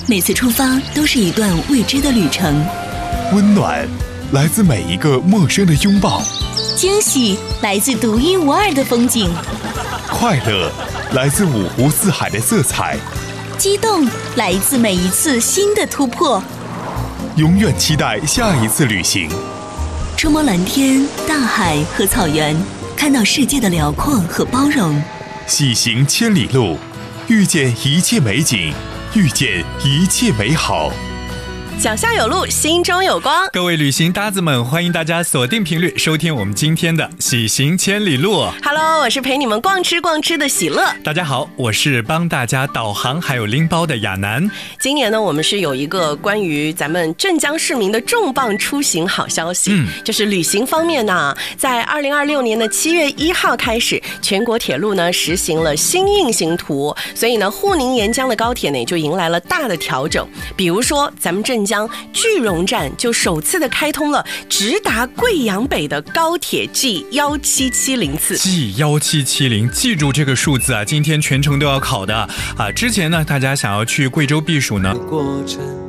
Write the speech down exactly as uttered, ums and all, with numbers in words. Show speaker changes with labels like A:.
A: 每次出发都是一段未知的旅程。
B: 温暖来自每一个陌生的拥抱，
A: 惊喜来自独一无二的风景，
B: 快乐来自五湖四海的色彩，
A: 激动来自每一次新的突破。
B: 永远期待下一次旅行，
A: 触摸蓝天、大海和草原，看到世界的辽阔和包容。
B: 喜行千里路，遇见一切美景，遇见一切美好。
C: 脚下有路，心中有光。
D: 各位旅行搭子们，欢迎大家锁定频率收听我们今天的喜行千里路。
C: Hello， 我是陪你们逛吃逛吃的喜乐。
D: 大家好，我是帮大家导航还有拎包的亚楠。
C: 今年呢，我们是有一个关于咱们镇江市民的重磅出行好消息，嗯，就是旅行方面呢，在二零二六年的七月一号开始，全国铁路呢实行了新运行图，所以呢，沪宁沿江的高铁呢就迎来了大的调整。比如说，咱们镇江句容站就首次的开通了直达贵阳北的高铁 G 一七七零次。
D: G 一七七零，记住这个数字啊，今天全程都要考的啊。之前呢，大家想要去贵州避暑呢，